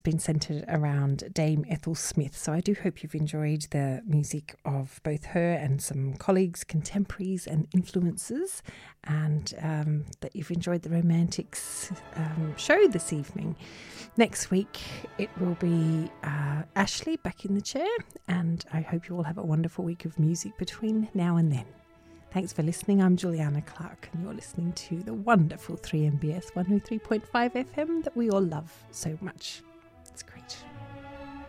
been centred around Dame Ethel Smith. So I do hope you've enjoyed the music of both her and some colleagues, contemporaries and influences, and that you've enjoyed the Romantics show this evening. Next week it will be Ashley back in the chair, and I hope you all have a wonderful week of music between now and then. Thanks for listening. I'm Juliana Clark, and you're listening to the wonderful 3MBS 103.5 FM that we all love so much.